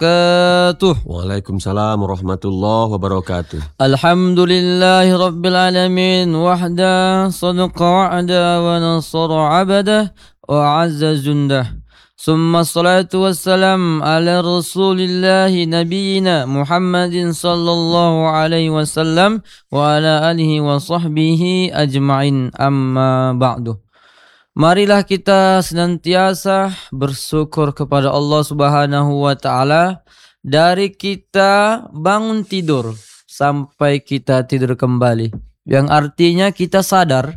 wabarakatuh. Waalaikumsalam warahmatullahi wabarakatuh. Alhamdulillahi rabbil alamin wahda sadaqa wa'ada wa nasara 'abdah wa 'azza jundah. Summa salatu wassalam ala rasulillahi nabiyina Muhammadin sallallahu alaihi wasallam wa ala alihi wa sahbihi ajma'in, amma ba'du. Marilah kita senantiasa bersyukur kepada Allah Subhanahu wa taala dari kita bangun tidur sampai kita tidur kembali. Yang artinya kita sadar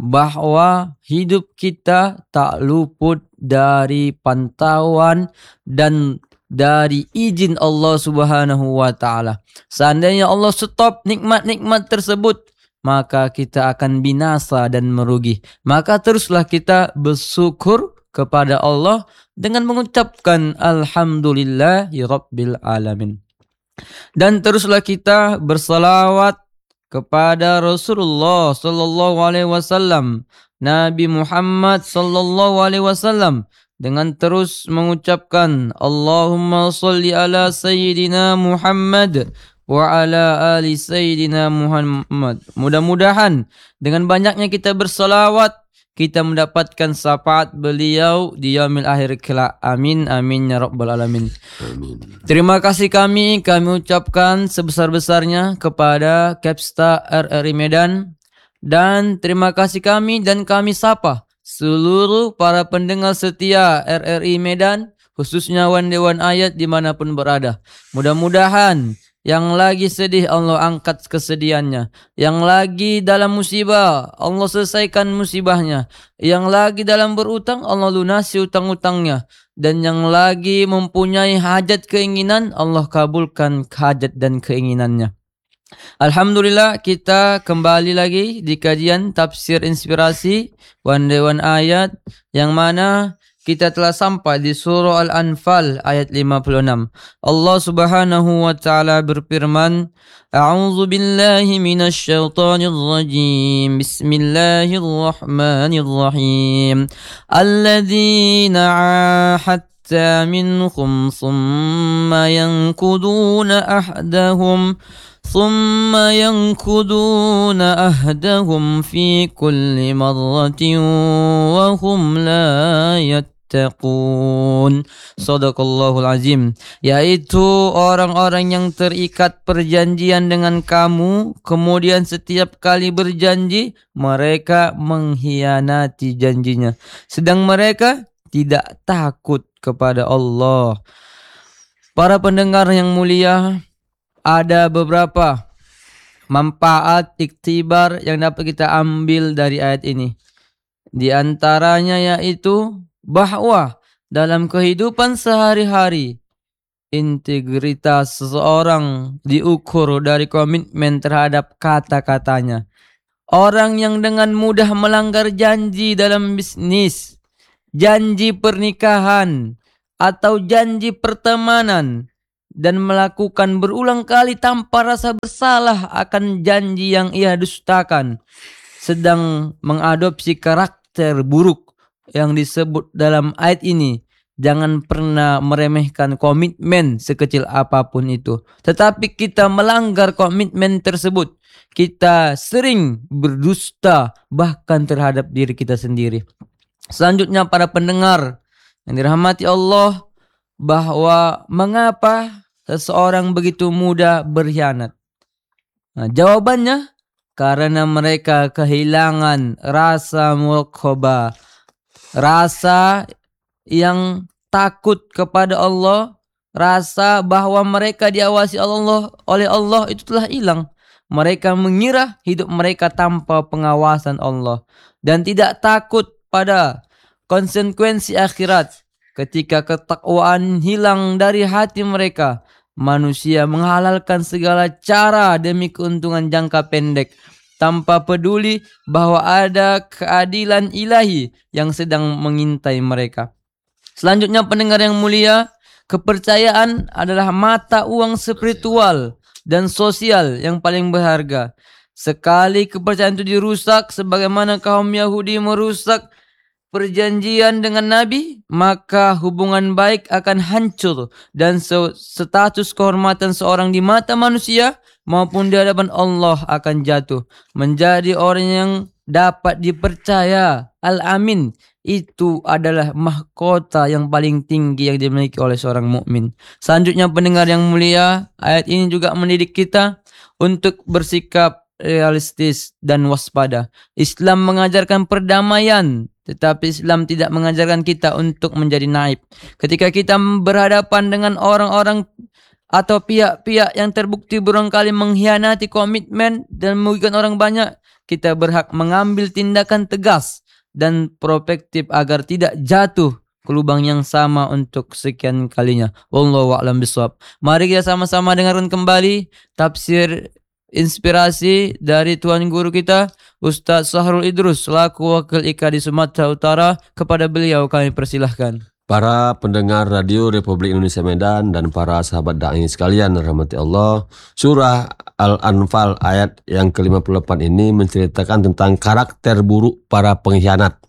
bahwa hidup kita tak luput dari pantauan dan dari izin Allah Subhanahu wa taala. Seandainya Allah stop nikmat-nikmat tersebut, maka kita akan binasa dan merugi. Maka teruslah kita bersyukur kepada Allah dengan mengucapkan alhamdulillahi rabbil alamin. Dan teruslah kita bersalawat kepada Rasulullah sallallahu alaihi wasallam, Nabi Muhammad sallallahu alaihi wasallam, dengan terus mengucapkan Allahumma sholli ala sayyidina Muhammad wa ala ali sayyidina Muhammad. Mudah-mudahan dengan banyaknya kita bersalawat, kita mendapatkan syafaat beliau di yaumil akhir kelak. Amin amin ya rabbal alamin. Amin. Terima kasih kami ucapkan sebesar-besarnya kepada Kepsta RRI Medan, dan terima kasih kami sapa seluruh para pendengar setia RRI Medan, khususnya Dewan Ayat dimanapun berada. Mudah-mudahan yang lagi sedih Allah angkat kesedihannya, yang lagi dalam musibah Allah selesaikan musibahnya, yang lagi dalam berutang Allah lunasi utang-utangnya, dan yang lagi mempunyai hajat keinginan Allah kabulkan hajat dan keinginannya. Alhamdulillah, kita kembali lagi di kajian tafsir inspirasi Dewan Ayat, yang mana kita telah sampai di surah Al-Anfal ayat 56. Allah Subhanahu wa taala berfirman, A'udzu billahi minasy syaithanir rajim. Bismillahirrahmanirrahim. Alladzina 'ahadta minhum thumma yankuduna ahdahum fi kulli marratin wa hum la yattaqun. Shadaqallahul azim. Yaitu orang-orang yang terikat perjanjian dengan kamu, kemudian setiap kali berjanji mereka mengkhianati janjinya, sedang mereka tidak takut kepada Allah. Para pendengar yang mulia, ada beberapa manfaat iktibar yang dapat kita ambil dari ayat ini. Di antaranya yaitu bahwa dalam kehidupan sehari-hari, integritas seseorang diukur dari komitmen terhadap kata-katanya. Orang yang dengan mudah melanggar janji dalam bisnis, janji pernikahan, atau janji pertemanan, dan melakukan berulang kali tanpa rasa bersalah akan janji yang ia dustakan, sedang mengadopsi karakter buruk yang disebut dalam ayat ini. Jangan pernah meremehkan komitmen sekecil apapun itu. Tetapi kita melanggar komitmen tersebut, kita sering berdusta bahkan terhadap diri kita sendiri. Selanjutnya, para pendengar yang dirahmati Allah, bahwa mengapa seseorang begitu mudah berkhianat? Jawabannya karena mereka kehilangan rasa muraqabah, rasa yang takut kepada Allah, rasa bahwa mereka diawasi oleh Allah itu telah hilang. Mereka mengira hidup mereka tanpa pengawasan Allah dan tidak takut pada konsekuensi akhirat. Ketika ketakwaan hilang dari hati mereka, manusia menghalalkan segala cara demi keuntungan jangka pendek, tanpa peduli bahwa ada keadilan ilahi yang sedang mengintai mereka. Selanjutnya, pendengar yang mulia, kepercayaan adalah mata uang spiritual dan sosial yang paling berharga. Sekali kepercayaan itu dirusak, sebagaimana kaum Yahudi merusak perjanjian dengan Nabi, maka hubungan baik akan hancur dan status kehormatan seorang di mata manusia maupun di hadapan Allah akan jatuh. Menjadi orang yang dapat dipercaya, al-amin, itu adalah mahkota yang paling tinggi yang dimiliki oleh seorang mukmin. Selanjutnya pendengar yang mulia, ayat ini juga mendidik kita untuk bersikap realistis dan waspada. Islam mengajarkan perdamaian, tetapi Islam tidak mengajarkan kita untuk menjadi naib. Ketika kita berhadapan dengan orang-orang atau pihak-pihak yang terbukti barangkali mengkhianati komitmen dan merugikan orang banyak, kita berhak mengambil tindakan tegas dan proaktif agar tidak jatuh ke lubang yang sama untuk sekian kalinya. Wallahu a'lam bishawab. Mari kita sama-sama dengarkan kembali tafsir inspirasi dari Tuan Guru kita Ustaz Sahrul Idrus selaku Wakil IKA di Sumatera Utara. Kepada beliau kami persilahkan. Para pendengar Radio Republik Indonesia Medan dan para sahabat da'i sekalian rahmati Allah, surah Al-Anfal ayat yang ke-58 ini menceritakan tentang karakter buruk para pengkhianat.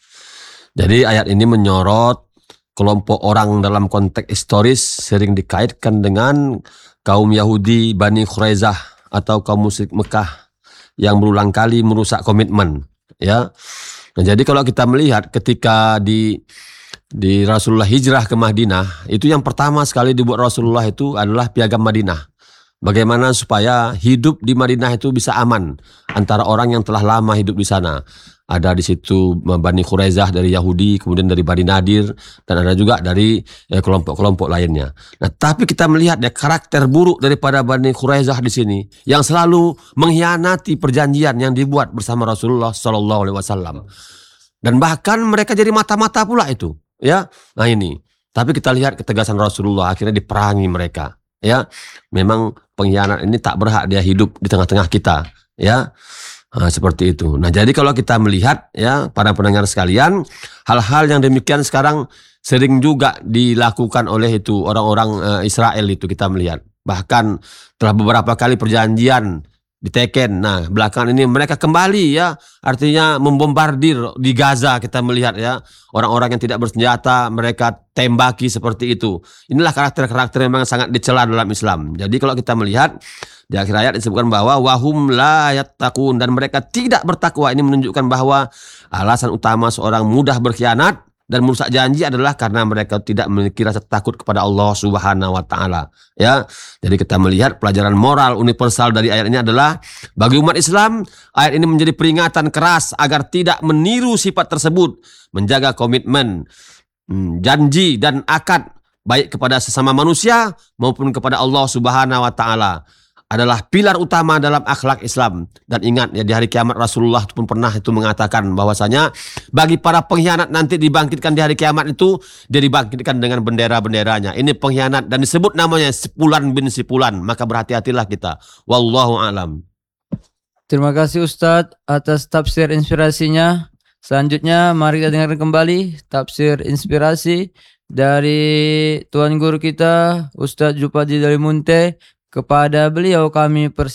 Jadi ayat ini menyorot kelompok orang dalam konteks historis sering dikaitkan dengan kaum Yahudi Bani Quraizah atau kaum musyrik Mekah yang berulang kali merusak komitmen, ya. Nah, jadi kalau kita melihat ketika di Rasulullah hijrah ke Madinah, itu yang pertama sekali dibuat Rasulullah itu adalah piagam Madinah. Bagaimana supaya hidup di Madinah itu bisa aman antara orang yang telah lama hidup di sana. Ada di situ Bani Quraizah dari Yahudi, kemudian dari Bani Nadir, dan ada juga dari kelompok-kelompok lainnya. Nah, tapi kita melihat ya karakter buruk daripada Bani Quraizah di sini yang selalu mengkhianati perjanjian yang dibuat bersama Rasulullah SAW. Dan bahkan mereka jadi mata-mata pula itu. Ya, nah ini. Tapi kita lihat ketegasan Rasulullah akhirnya diperangi mereka. Ya, memang pengkhianat ini tak berhak dia hidup di tengah-tengah kita. Ya, nah, seperti itu. Nah, jadi kalau kita melihat ya para pendengar sekalian, hal-hal yang demikian sekarang sering juga dilakukan oleh itu orang-orang Israel itu kita melihat. Bahkan telah beberapa kali perjanjian diteken. Nah, belakangan ini mereka kembali ya, artinya membombardir di Gaza. Kita melihat ya, orang-orang yang tidak bersenjata mereka tembaki seperti itu. Inilah karakter-karakter yang memang sangat dicela dalam Islam. Jadi kalau kita melihat di akhir ayat disebutkan bahwa wahum la yattaqun, dan mereka tidak bertakwa. Ini menunjukkan bahwa alasan utama seorang mudah berkhianat dan merusak janji adalah karena mereka tidak memiliki rasa takut kepada Allah Subhanahu wa taala. Ya. Jadi kita melihat pelajaran moral universal dari ayat ini adalah bagi umat Islam, ayat ini menjadi peringatan keras agar tidak meniru sifat tersebut, menjaga komitmen, janji dan akad baik kepada sesama manusia maupun kepada Allah Subhanahu wa taala adalah pilar utama dalam akhlak Islam. Dan ingat ya, di hari kiamat Rasulullah pun pernah itu mengatakan bahwasanya bagi para pengkhianat nanti dibangkitkan di hari kiamat itu, dia dibangkitkan dengan bendera-benderanya. Ini pengkhianat dan disebut namanya Sipulan bin Sipulan. Maka berhati-hatilah kita. Wallahu a'lam. Terima kasih Ustadz atas tafsir inspirasinya. Selanjutnya mari kita dengarkan kembali tafsir inspirasi dari Tuan Guru kita Ustadz Jupadi dari Munte. Kepada beliau kami